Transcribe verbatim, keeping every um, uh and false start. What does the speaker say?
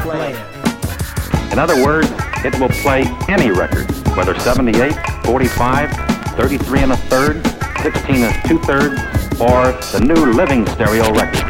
player. In other words, it will play any record, whether seventy-eight, forty-five, thirty-three and a third, sixteen and two thirds, or the new living stereo record.